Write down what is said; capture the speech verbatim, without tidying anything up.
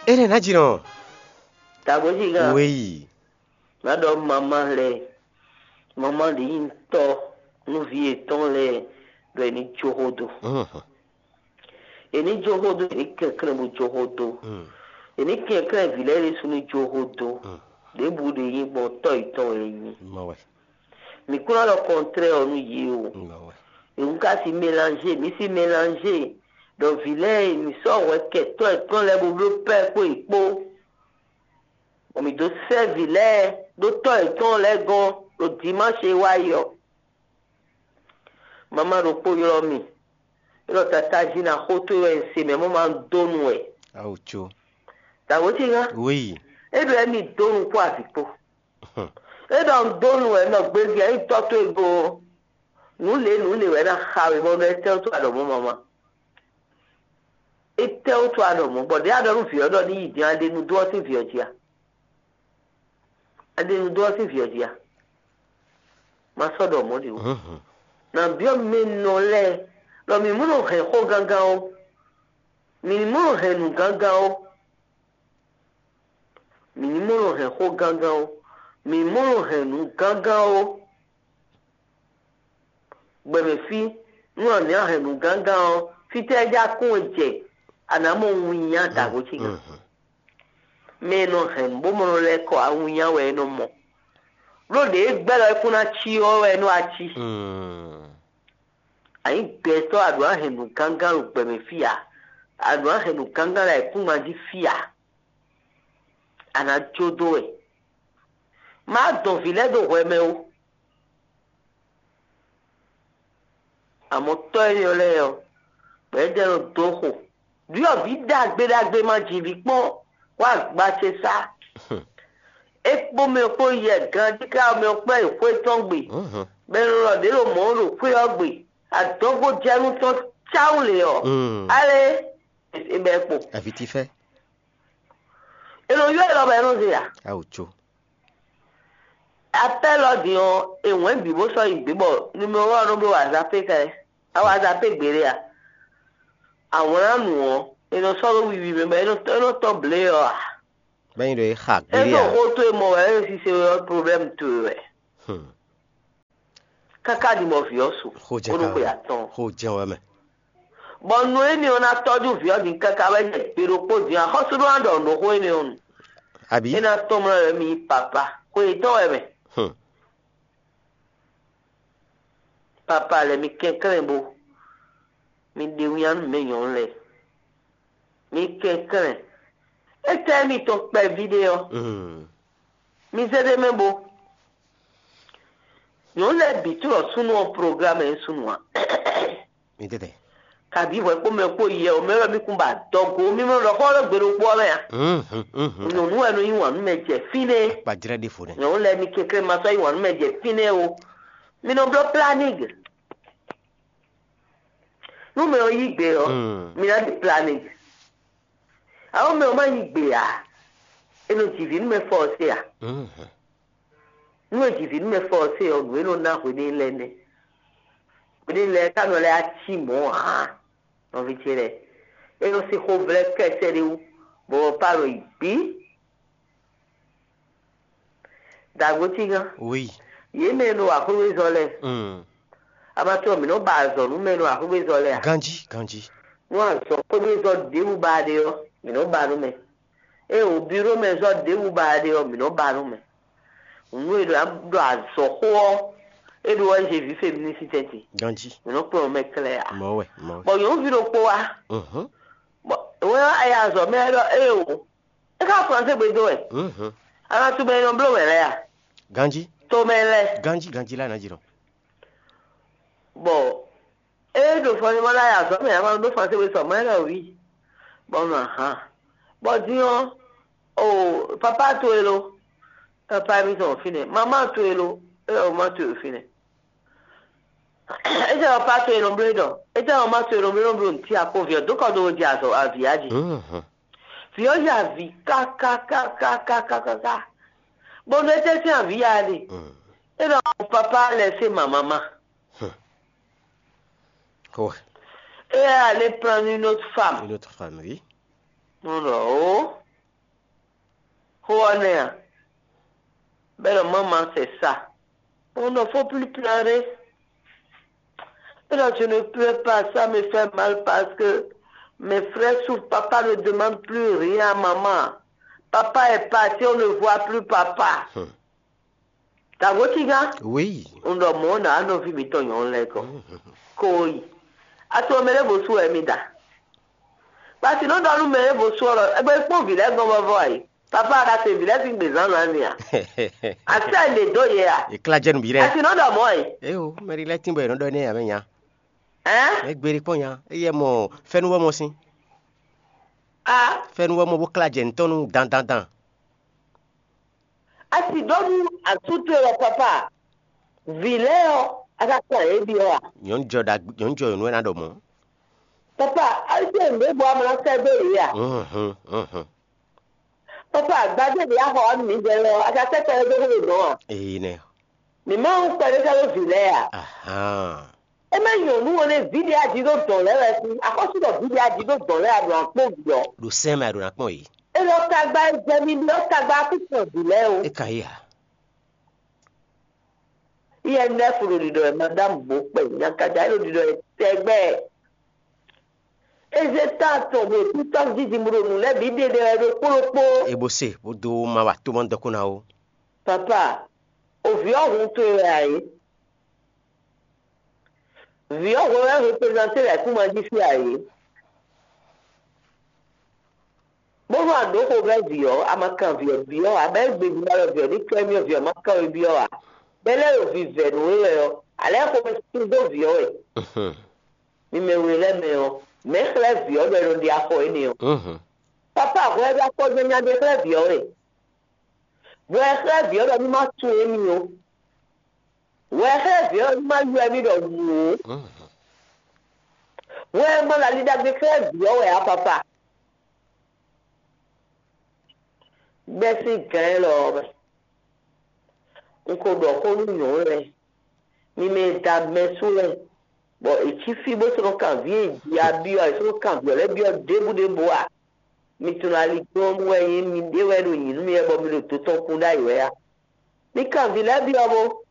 Elle est Nadjino. Tagojiga. Oui. Nado maman le. Maman de into. Nous vietons les. De ni johodo. Et ni johodo. Et quelqu'un de johodo. Et ni quelqu'un de village sur ni johodo. Des bouts de yi bon toy toy yi. Ouais. Mais quand le contraire nous y est. Ouais. Et on casse mélanger. Mais si mélanger. Donc, village, nous sommes que toi, toi, les boulots père, quoi, il faut. On me doit faire village, d'autres, et toi, les gars, le dimanche, et wayo. Maman, le pot, il mis. Et l'autre, tata, j'ai un auto, c'est mais maman, donne, ouais. Ah, oucho. T'as vu, hein? Oui. Et bien, il donne quoi, c'est pour. Et dans donne, ouais, non, ben, il toi, toi, bon. Nous, les, nous, les, ouais, là, mais bon, mais, toi, toi, mon maman. Et tel toi non bon des adorons vieux dans ni dia de nous doit se vieux dia ade nous doit se vieux dia ma so do mo di o na bio me no le lo mi mu no he ho ganga o mi mu he nu ganga o mi mu no he ho ganga o mi mu no he nu ganga o gbe me fi nu ani a he nu ganga o fi te ja kun je anamo wunya dago chinga meno hen bomo le ko awunya we no mo lo de gbelo ikuna chi o we no achi mm ai beto adwa henu kanga lu pe me fia adwa henu kanga la ikuma di fia ana chodo e ma don vile do we me o amo to yo le o pe de lo doho bí ọ̀bí dàgbédàgbé máa jìbì pọ́n wá gbà ṣe sá. Epo mi ò pé yẹ gan díkà mi ò pé ìpé tán gbè. Bẹ́ẹ̀ni rọ̀dé ló mọ̀ ọ́ rò pé ọ̀gbè. Àdógó jẹun tán cháù lè ọ̀. Alẹ́ ibẹ̀ pò. Àfi ti fẹ́. Èrò yóò lọ bẹ̀rẹ̀ ló ṣe yà. A ò tso. Atẹ́lọ́dì hàn èwọ̀n ìbìbó sọ ìgbébọ̀ ni mo wá ọ̀run bí wàzà pé kẹ́ àwọn àzà pé gbèrè à. Àwọn àmì wọn inú sọ́rọ̀ wíwí mẹ́mẹ́ inú tọ́ blé ọ̀ à. Bẹ́yìn rẹ̀ ha gbére à. Ẹgbẹ́ òkú tó mọ̀ ẹ̀ ẹ́ sì ṣe ọ́ problem tó rẹ̀. Káká ni mo fi ọ́ sùn. Orúkọ yàtọ̀. Ó jẹun ẹ̀mẹ̀. Bọ̀nù ẹni ọ̀nà tọ́jú fi ọ́ di káká bẹ́ẹ̀ jẹ́ pèrò pò di hàn họ́sùrù àdọ̀ ọ̀nà òkú ẹni ọ̀nù. Àbí. Iná tó mọ̀ rẹ̀ mi pàpà kò ì tọ́ ẹ̀mẹ̀. Pàpà lẹ̀ mi kẹ́kẹ́rẹ́ bo. Mi de wiyan meyon le mi kekere e te mi to pe video mm mi se de membo yo le bi tu sunu o programme e sunu a mi tete ka bi we ko me ko ye o me mi kun ba dogo mi mo ro ko lo gbero po le ya mm mm no nu enu yin wa nu meje fine pa jire de fune yo le mi kekere ma so yin wa nu meje fine o mi no blo planning no me o yigbe o mi na di planning àwọn me o ma yigbe a eno tv me fo se a mhm no tv me fo se o no na ho ni le ne ni le ka no le achi mo a no vi chere eno si ho ble ke se ri bo paro ibi dagotiga oui ye me no a ko we zo le mhm abato mi no ba zo nu me no a ko we zo le a ganji ganji wọ́n sọ pé bí sọ déwù bá dé ọ mìíràn bá rú mẹ ẹ ò bí rú mẹ sọ déwù bá dé ọ mìíràn bá rú mẹ òun èdè àdó àzọkọ èdè wọn ṣe fífẹ mi ní sítẹtì ganji mìíràn pé wọn mẹkẹlẹ à mọwẹ mọwẹ bọ yóò fi ló pọ wa bọ ìwé ayé àzọ mẹrọ ẹ o ẹ ká fúnra gbẹdọ ẹ ara tó bẹ iná búlọ wẹrẹ à ganji tó mẹlẹ ganji ganji lánàá jìrọ bọ e do fani mala ya so me ma do fa se we so ma la wi bon aha bo dio o papa to elo papa mi so fine mama to elo e o ma to fine e ja papa to elo bledo e ja ma to elo bledo bro ti akovio do ko do di aso aviaji mhm fi o ja vi ka ka ka ka ka ka ka ka bon e te ti aviali e do papa laisser ma maman. Ouais. Et aller prendre une autre femme. Une autre femme, oui. Non, non. Juanea. Ben maman, c'est ça. On ne faut plus pleurer. Et là, je ne pleure pas, ça me fait mal parce que mes frères souffrent. Papa ne demande plus rien à maman. Papa est parti, on ne voit plus papa. Hum. T'as vu, Tiga? Oui. On doit m'en a un envie de ton lego. Koi. A toi, mais vos sous Emida. Parce que sinon, dans le mais vos sous, eh ben, pour village, on va voir. Papa a fait village, une maison, là. A ça, les deux, hier. Et Clajen Bire. A sinon, dans moi. Eh oh, Mary Latin Boy, non donné à Menia. Hein? Eh, Beriponia. Eh, mon, fais-nous voir, aussi. Ah. Fais-nous voir, mon Clajen, ton dans, dans, dans. A si donne à tout le papa. Vileo, à la fin, et bien. Yon Joda, yon Joy, no, and Domo. Papa, I say, me boy, I'm not saying, yeah. Hum, hum, hum, hum. Papa, gbadé bí ahọ́ ọ́n mi jẹ lọ, akásẹ́kẹ́ ẹgbẹ́ lórí náà. Eh, ne. Mi máa ń pẹ̀lú kẹ́lẹ́ òfìlẹ́ à. Aha. Ẹ mẹ́yìn òun wọn ní fídíò àjídó dọ̀lẹ́ rẹ sí, àkọsílẹ̀ fídíò àjídó dọ̀lẹ́ àdùn àpò òbíọ̀. Lo sema ya dona kmo yi. Ẹ lọ tagba ẹgbẹ́ mi lọ tagba akíkàn òbílẹ̀ o. E ka ya. Iye ń lẹ́fù lòdìdọ̀ ẹ̀ madam bò pẹ̀ yankajà ẹ̀ lòdìdọ̀ ẹ̀ tẹgbẹ́ ẹ̀. Eze tààtọ̀ bò títọ́ jíjì múlòmù lẹ́bi dédé ẹ̀rọ kórópó. Ebo se, bo do ma wa to mon dokuna o. Papa, òfin ọ̀hún tó rẹ̀ àyè. Vieux aurait représenté la Koumadji Fiaye. Bonjour à deux au vieux, à ma camp vieux, vieux, à belle bébé, le vieux, les premiers vieux, ma camp vieux, belle au vivre, oui, à l'air comme si deux vieux. Mais mais oui, les meilleurs, mais les vieux, de l'on dit à quoi il Papa, vous avez à quoi de m'y des vieux. Vous avez les vieux, de m'a tué mieux. Wẹ́ẹ́ fẹ́ máa lu ẹ̀mí lọ wò ó. Wẹ́ẹ́ máa la lídà gbé fẹ́ bí ọ̀wẹ́ apapa. Gbẹ́sì gẹ́rẹ́ lọ rẹ̀. N kò dọ̀ kó lùyàn rẹ̀. Mímí ta mẹ́sùn rẹ̀. Bọ̀ èkì fi bó sọ̀rọ̀ kàn bí èjì abíọ́ àìsàn kàn bí ọ̀rẹ́ bí ọ̀ débùdébò à. Mi tún la lè gbọ́ mú ẹyin mi déwẹ́ lóyìn mi ẹ̀ bọ́ mi lò tó tán kún dáìwẹ́ à. Mi kàn bí lẹ́bí ọmọ.